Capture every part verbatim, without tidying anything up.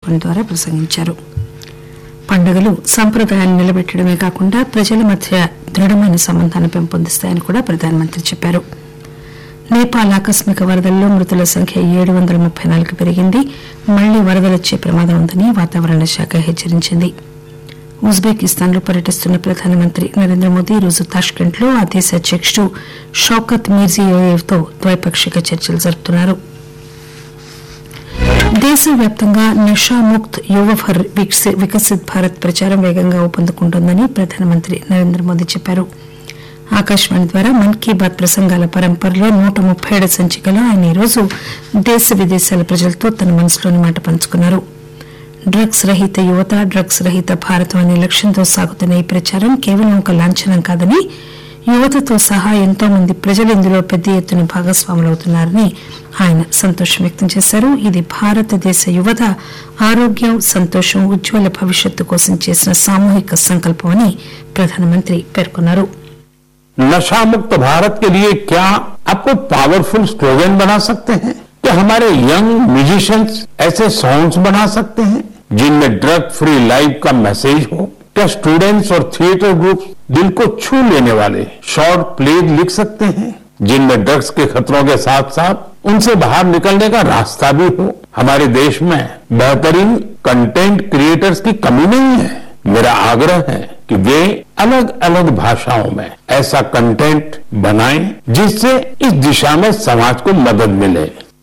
Open ద్వారా ప్రసంగించారు. పండుగలు సంప్రదాయాన్ని నిలబెట్టడమే కాకుండా ప్రజల మధ్య దృఢమైన సంబంధాన్ని పెంపొందిస్తాయని కూడా ప్రధానమంత్రి చెప్పారు. నేపాల్ ఆకస్మిక వరదల్లో మృతుల సంఖ్య ఏడు వందల ముప్పై నాలుగు పెరిగింది. మళ్లీ వరదలొచ్చే ప్రమాదం ఉందని వాతావరణ శాఖ హెచ్చరించింది. ఉజ్బెకిస్తాన్లో పర్యటిస్తున్న ప్రధానమంత్రి నరేంద్ర మోదీ ఈరోజు తాష్కెంట్లో ఆ దేశ అధ్యకుడు షౌకత్ మీర్జియోయేవ్తో ద్వైపాక్షిక చర్చలు జరుపుతున్నారు. దేశవ్యాప్తంగా నషాముక్త్ యువ ఫర్ వికసిత్ భారత్ ప్రచారం వేగంగా ఊపందుకుంటోందని ప్రధానమంత్రి నరేంద్ర మోదీ చెప్పారు. ఆకాశవాణి ద్వారా మన్ కీ బాత్ ప్రసంగాల పరంపరలో నూట ముప్పై ఏడు సంచికలో ఆయన ఈరోజు దేశ విదేశాల ప్రజలతో తన మనసులోని మాట పంచుకున్నారు. డ్రగ్స్ రహిత యువత, డ్రగ్స్ రహిత భారతం అనే లక్ష్యంతో సాగుతున్న ఈ ప్రచారం కేవలం ఒక లాంఛనం కాదని, యువతతో సహా ఎంతో మంది ప్రజలు ఇందులో పెద్ద ఎత్తున భాగస్వాములవుతున్నారని ఆయన సంతోషం వ్యక్తం చేశారు. ఇది భారతదేశ యువత ఆరోగ్యం, సంతోషం, ఉజ్వల భవిష్యత్తు కోసం చేసిన సామూహిక సంకల్పం అని ప్రధానమంత్రి పేర్కొన్నారు. नशा मुक्त भारत के लिए क्या आपको पावरफुल स्लोगन बना सकते हैं? क्या हमारे यंग म्यूजिशियंस ऐसे सॉन्ग्स बना सकते हैं जिनमें ड्रग फ्री लाइफ का मैसेज हो? क्या स्टूडेंट्स और थिएटर ग्रुप दिल को छू लेने वाले शॉर्ट प्ले लिख सकते हैं जिनमें ड्रग्स के खतरों के साथ साथ उनसे बाहर निकलने का रास्ता भी हो? हमारे देश में बेहतरीन कंटेंट क्रिएटर्स की कमी नहीं है. मेरा आग्रह है कि वे अलग अलग भाषाओं में ऐसा कंटेंट बनाएं जिससे इस दिशा में समाज को मदद मिले.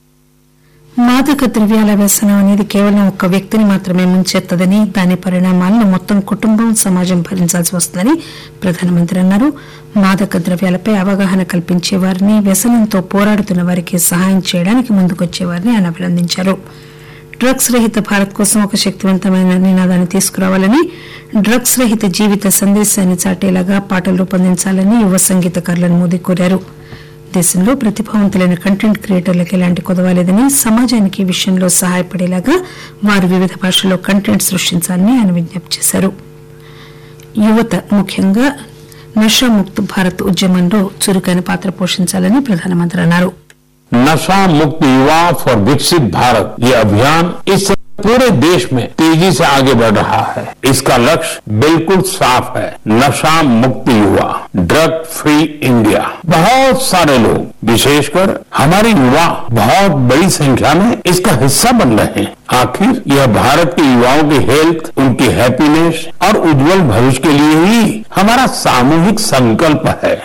మాదక ద్రవ్యాల వ్యసనం అనేది కేవలం ఒక్క వ్యక్తిని మాత్రమే ముంచెత్తదని, దాని పరిణామాలను మొత్తం కుటుంబం, సమాజం భరించాల్సి వస్తుందని ప్రధానమంత్రి అన్నారు. మాదక ద్రవ్యాలపై అవగాహన కల్పించే వారిని, వ్యసనంతో పోరాడుతున్న వారికి సహాయం చేయడానికి ముందుకొచ్చేవారిని ఆయన అభినందించారు. డ్రగ్స్ రహిత భారత్ కోసం ఒక శక్తివంతమైన నినాదాన్ని తీసుకురావాలని, డ్రగ్స్ రహిత జీవిత సందేశాన్ని చాటేలాగా పాటలు రూపొందించాలని యువ సంగీతకారులను మోదీ కోరారు. దేశంలో ప్రతిభావంతులైన కంటెంట్ క్రియేటర్లకు ఎలాంటి కొదవాలేదని, సమాజానికి ఈ విషయంలో సహాయపడేలాగా వారు వివిధ భాషల్లో కంటెంట్ సృష్టించాలని ఆయన విజ్ఞప్తి చేశారు. యువత ముఖ్యంగా నషాముక్త్ భారత్ ఉద్యమంలో చురుకైన పాత్ర పోషించాలని ప్రధానమంత్రి అన్నారు. नशा मुक्त युवा फॉर विकसित भारत ये अभियान इस पूरे देश में तेजी से आगे बढ़ रहा है. इसका लक्ष्य बिल्कुल साफ है, नशा मुक्त युवा, ड्रग फ्री इंडिया. बहुत सारे लोग, विशेषकर हमारे युवा बहुत बड़ी संख्या में इसका हिस्सा बन रहे हैं. आखिर यह भारत के युवाओं की हेल्थ, उनकी हैप्पीनेस और उज्जवल भविष्य के लिए ही हमारा सामूहिक संकल्प है.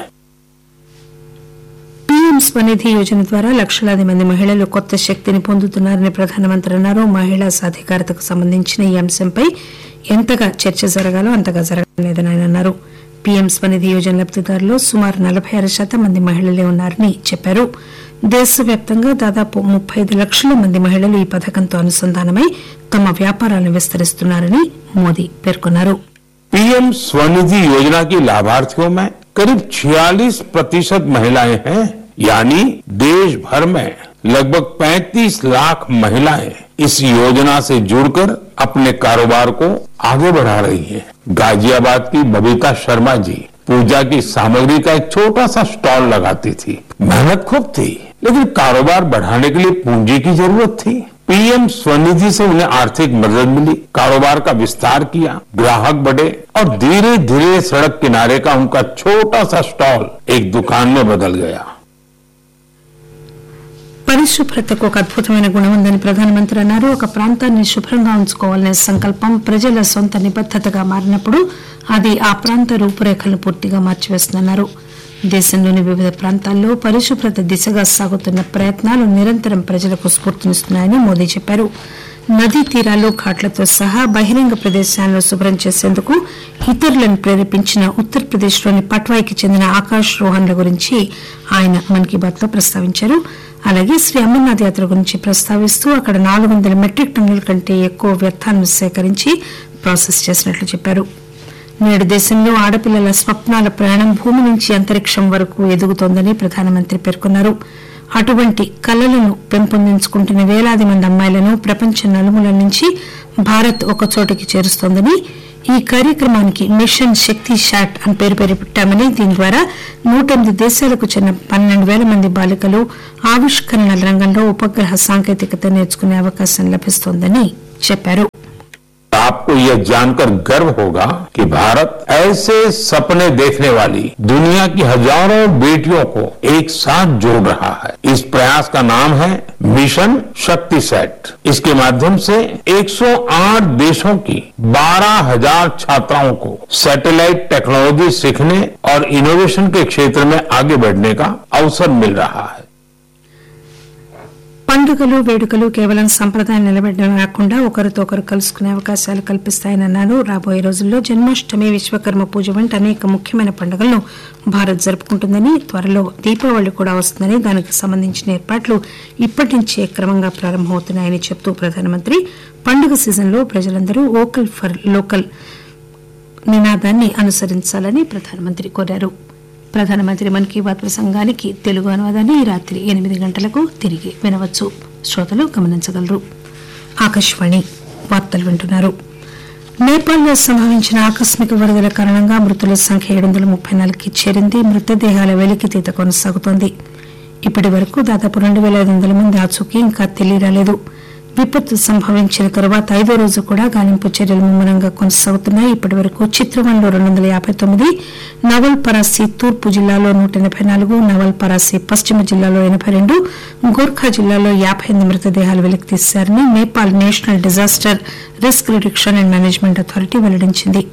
పీఎం స్వనిధి యోజన ద్వారా లక్షలాది మంది మహిళలు కొత్త శక్తిని పొందుతున్నారని ప్రధానమంత్రి అన్నారు. మహిళా సాధికారతకు సంబంధించిన ఈ అంశంపై ఎంతగా చర్చ జరగాలో అంతగా జరగలేదని ఆయన అన్నారు. పీఎం స్వనిధి యోజన లబ్దిదారులు సుమారు నలభై ఆరు శాతం మంది మహిళలే ఉన్నారని చెప్పారు. దేశవ్యాప్తంగా దాదాపు ముప్పై ఐదు లక్షల మంది మహిళలు ఈ పథకంతో అనుసంధానమై తమ వ్యాపారాలను విస్తరిస్తున్నారని మోదీ పేర్కొన్నారు. पीएम स्वनिधि योजना की लाभार्थियों में करीब छियालीस प्रतिशत महिलाएं हैं. यानी देश भर में लगभग पैंतीस लाख महिलाएं इस योजना से जुड़कर अपने कारोबार को आगे बढ़ा रही हैं. गाजियाबाद की बबीता शर्मा जी पूजा की सामग्री का एक छोटा सा स्टॉल लगाती थी. मेहनत खूब थी, लेकिन कारोबार बढ़ाने के लिए पूंजी की जरूरत थी. पीएम स्वनिधि से उन्हें आर्थिक मदद मिली, कारोबार का विस्तार किया, ग्राहक बढ़े और धीरे धीरे सड़क किनारे का उनका छोटा सा स्टॉल एक दुकान में बदल गया. పరిశుభ్రతకు ఒక అద్భుతమైన గుణం ఉందని ప్రధానమంత్రి అన్నారు. ఒక ప్రాంతాన్ని శుభ్రంగా ఉంచుకోవాలనే సంకల్పం ప్రజల సొంత నిబద్దతగా మారినప్పుడు అది ఆ ప్రాంత రూపురేఖలను పూర్తిగా మార్చివేస్తుందన్నారు. దేశంలోని వివిధ ప్రాంతాల్లో పరిశుభ్రత దిశగా సాగుతున్న ప్రయత్నాలు నిరంతరం ప్రజలకు స్ఫూర్తినిస్తున్నాయని మోదీ చెప్పారు. నదీ తీరాలు, ఘాట్లతో సహా బహిరంగ ప్రదేశాలను శుభ్రం చేసేందుకు ఇతరులను ప్రేరేపించిన ఉత్తరప్రదేశ్లోని పట్వాయికి చెందిన ఆకాశ్ రోహన్ల గురించి ఆయన మన్ కీ బాత్ లో ప్రస్తావించారు. అలాగే శ్రీ అమర్నాథ్ యాత్ర గురించి ప్రస్తావిస్తూ అక్కడ నాలుగు వందల మెట్రిక్ టన్నుల కంటే ఎక్కువ వ్యర్థాలను సేకరించి ప్రాసెస్ చేసినట్లు చెప్పారు. నేడు దేశంలో ఆడపిల్లల స్వప్నాల ప్రయాణం భూమి నుంచి అంతరిక్షం వరకు ఎదుగుతోందని ప్రధానమంత్రి పేర్కొన్నారు. అటువంటి కలలను పెంపొందించుకుంటున్న వేలాది మంది అమ్మాయిలను ప్రపంచ నలుమూలల నుంచి భారత్ ఒకచోటికి చేరుస్తోందని, ఈ కార్యక్రమానికి మిషన్ శక్తి శాట్ అని పేరు పేరు పెట్టామని, దీని ద్వారా నూట ఎనిమిది దేశాలకు చెందిన పన్నెండు వేల మంది బాలికలు ఆవిష్కరణల రంగంలో ఉపగ్రహ సాంకేతికత నేర్చుకునే అవకాశం లభిస్తోందని చెప్పారు. आपको यह जानकर गर्व होगा कि भारत ऐसे सपने देखने वाली दुनिया की हजारों बेटियों को एक साथ जोड़ रहा है. इस प्रयास का नाम है मिशन शक्ति सेट. इसके माध्यम से एक सौ आठ देशों की बारह हजार छात्राओं को सैटेलाइट टेक्नोलॉजी सीखने और इनोवेशन के क्षेत्र में आगे बढ़ने का अवसर मिल रहा है. పండుగలు వేడుకలు కేవలం సంప్రదాయం నిలబెట్టడం కాకుండా ఒకరితో ఒకరు కలుసుకునే అవకాశాలు కల్పిస్తాయని అన్నారు. రాబోయే రోజుల్లో జన్మాష్టమి, విశ్వకర్మ పూజ వంటి అనేక ముఖ్యమైన పండుగలను భారత్ జరుపుకుంటుందని, త్వరలో దీపావళి కూడా వస్తుందని, దానికి సంబంధించిన ఏర్పాట్లు ఇప్పటి నుంచే క్రమంగా ప్రారంభమవుతున్నాయని చెబుతూ ప్రధానమంత్రి పండుగ సీజన్లో ప్రజలందరూ వోకల్ ఫర్ లోకల్ నినాదాన్ని అనుసరించాలని ప్రధానమంత్రి కోరారు. ప్రధానమంత్రి మన్ కీ బాత్ ప్రసంగానికి తెలుగు అనువాదాన్ని ఈ రాత్రి ఎనిమిది గంటలకు తిరిగి వినవచ్చు. శ్రోతలు గమనించగలరు. ఆకాశవాణి వార్తలు వింటున్నారు. నేపాల్లో సంభవించిన ఆకస్మిక వరదల కారణంగా మృతుల సంఖ్య ఏడు వందల ముప్పై నాలుగుకి చేరింది. మృతదేహాల వెలికితీత కొనసాగుతోంది. ఇప్పటి వరకు దాదాపు రెండు వేల ఐదు వందల మంది ఆచూకీ ఇంకా తెలియరాలేదు. విపత్తు సంభవించిన తర్వాత ఐదో రోజు కూడా గాలింపు చర్యలు ముమ్మరంగా కొనసాగుతున్నాయి. ఇప్పటి వరకు చిత్రవన్లో రెండు వందల యాభై తొమ్మిది, నవల్ పరాసి తూర్పు జిల్లాలో నూట ఎనభై నాలుగు, నవల్ పరాసి పశ్చిమ జిల్లాలో ఎనభై రెండు, గోర్ఖా జిల్లాలో యాభై ఎనిమిది మృతదేహాలు వెలికి తీశారని Nepal national disaster risk reduction and management authority వెల్లడించింది.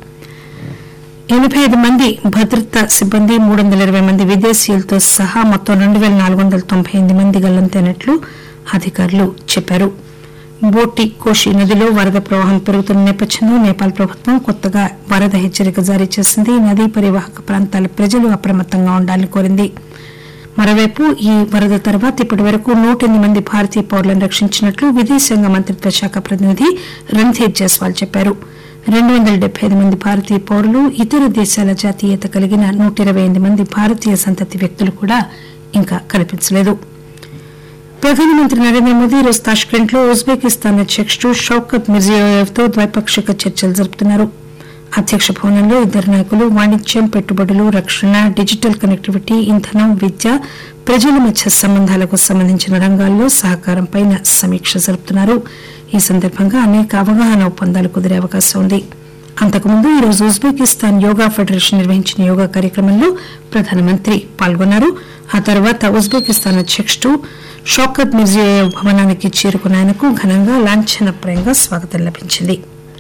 ఎనభై ఐదు మంది భద్రతా సిబ్బంది, మూడు వందల ఇరవై మంది విదేశీయులతో సహా మొత్తం రెండు వేల నాలుగు వందల తొంభై ఎనిమిది మంది గల్లంతైనట్లు అధికారులు చెప్పారు. బోటి కోషి నదిలో వరద ప్రవాహం పెరుగుతున్న నేపథ్యంలో నేపాల్ ప్రభుత్వం కొత్తగా వరద హెచ్చరిక జారీ చేసింది. నదీ పరివాహక ప్రాంతాల ప్రజలు అప్రమత్తంగా ఉండాలని కోరింది. మరోవైపు ఈ వరద తర్వాత ఇప్పటి వరకు నూట ఎనిమిది మంది భారతీయ పౌరులను రక్షించినట్లు విదేశాంగ మంత్రిత్వ శాఖ ప్రతినిధి రణ్ధీర్ జైస్వాల్ చెప్పారు. రెండు వందల డెబ్బై ఐదు మంది భారతీయ పౌరులు, ఇతర దేశాల జాతీయత కలిగిన నూట ఇరవై ఎనిమిది మంది భారతీయ సంతతి వ్యక్తులు కూడా ఇంకా కనిపించలేదు. ప్రధానమంత్రి నరేంద్ర మోదీ ఈరోజు తాష్కెంట్ లో ఉజ్బెకిస్తాన్ అధ్యకుడు షౌకత్ మిర్జియోయేవ్ తో ద్వైపాక్షిక చర్చలు జరుపుతున్నారు. అధ్యక్ష భవనంలో ఇద్దరు నాయకులు వాణిజ్యం, పెట్టుబడులు, రక్షణ, డిజిటల్ కనెక్టివిటీ, ఇంధనం, విద్య, ప్రజల మధ్య సంబంధాలకు సంబంధించిన రంగాల్లో సహకారంపై సమీక్ష జరుపుతున్నారు. ఈ సందర్భంగా అనేక అవగాహన ఒప్పందాలు కుదిరే అవకాశం ఉంది. అంతకుముందు ఈరోజు ఉజ్బెకిస్తాన్ యోగా ఫెడరేషన్ నిర్వహించిన యోగా కార్యక్రమంలో ప్రధానమంత్రి పాల్గొన్నారు. ఆ తర్వాత ఉజ్బెకిస్తాన్ అధ్యకుడు షౌకత్ మిర్జియోయేవ్ భవనానికి చేరుకున్న ఆయనకు ఘనంగా లాంఛనప్రాయంగా స్వాగతం లభించింది.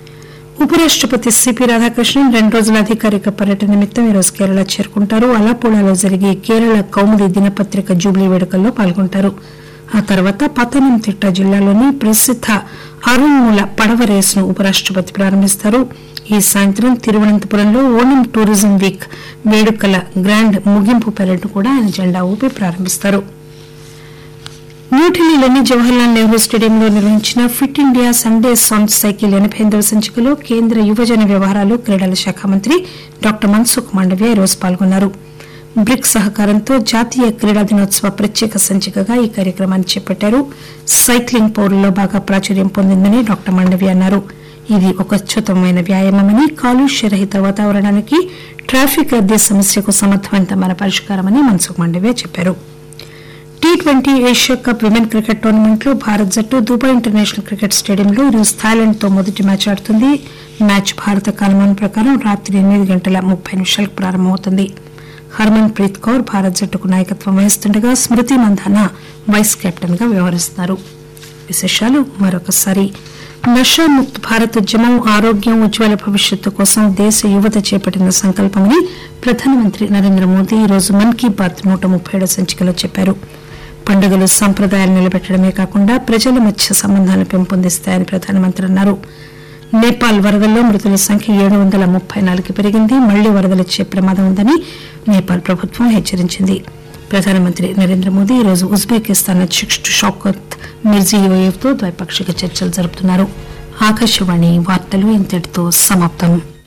ఉపరాష్టపతి సిపి రాధాకృష్ణన్ రెండు రోజుల అధికారిక పర్యటన నిమిత్తం ఈరోజు కేరళ చేరుకుంటారు. అలప్పుళాలో జరిగే కేరళ కౌముది దినపత్రిక జూబ్లీ వేడుకల్లో పాల్గొంటారు. ఆ తర్వాత పతనంతిట్ట జిల్లాలోని ప్రసిద్ధ అరుణ్మూల పడవ రేసును ఉపరాష్టపతి ప్రారంభిస్తారు. ఈ సాయంత్రం తిరువనంతపురంలో ఓణం టూరిజం వీక్ వేడుకల గ్రాండ్ ముగింపు పెరేడ్ను కూడా ఆయన జెండా ఊపి ప్రారంభిస్తారు. న్యూఢిల్లీలోని జవహర్లాల్ నెహ్రూ స్టేడియంలో నిర్వహించిన fit India Sunday song cycle ఎనభై ఎనిమిదవ సంచికలో కేంద్ర యువజన వ్యవహారాలు, క్రీడల శాఖ మంత్రి డాక్టర్ మన్సుఖ్ మాండవ్య ఈరోజు పాల్గొన్నారు. బ్రిక్స్ సహకారంతో జాతీయ క్రీడా దినోత్సవ ప్రత్యేక సంచికగా ఈ కార్యక్రమాన్ని చేపట్టారు. సైక్లింగ్ పౌరుల్లో బాగా ప్రాచుర్యం పొందిందని డాక్టర్ మాండవ్య అన్నారు. ఇది ఒక అత్యుత్తమమైన వ్యాయామమని, కాలుష్య రహిత వాతావరణానికి, ట్రాఫిక్ రద్దీ సమస్యకు సమర్థవంతమైన పరిష్కారమని మన్సుఖ్ మాండవ్య చెప్పారు. T twenty Asia cup women cricket tournament లో భారత్ జట్టు దుబాయ్ ఇంటర్నేషనల్ క్రికెట్ స్టేడియంలో ఈరోజు థాయిలాండ్ తో మొదటి మ్యాచ్ ఆడుతుంది. మ్యాచ్ భారత కాలమానం ప్రకారం రాత్రి ఎనిమిది గంటల ముప్పై నిమిషాలకు ప్రారంభమవుతుంది. హర్మన్ ప్రీత్ కౌర్ భారత జట్టుకు నాయకత్వం వహిస్తుండగా స్మృతి మంధాన వైస్ కెప్టెన్ గా వ్యవహరిస్తున్నారు. విశేషాలు మరొకసారి. నషాముక్త్ భారత్ ఉద్యమం, ఆరోగ్యం, ఉజ్వల భవిష్యత్తు కోసం దేశ యువత చేపట్టిన సంకల్పమని ప్రధానమంత్రి నరేంద్ర మోదీ ఈరోజు మన్ కీ బాత్ నూట ముప్పై ఏడో సంచికలో చెప్పారు. పండుగలు సంప్రదాయాలు నిలబెట్టడమే కాకుండా ప్రజల మధ్య సంబంధాలను పెంపొందిస్తాయని ప్రధానమంత్రి అన్నారు. నేపాల్ వరదల్లో మృతుల సంఖ్య ఏడు వందల ముప్పై నాలుగుకి పెరిగింది. మళ్లీ వరదలొచ్చే ప్రమాదం ఉందని నేపాల్ ప్రభుత్వం హెచ్చరించింది. ప్రధానమంత్రి నరేంద్ర మోదీ ఈరోజు ఉజ్బెకిస్తాన్ అధ్యకుడు షౌకత్ మిర్జియోయేవ్ తో ద్వైపాక్షిక చర్చలు జరుపుతున్నారు. ఆకాశవాణి వార్తలు ఇంతటితో సమాప్తం.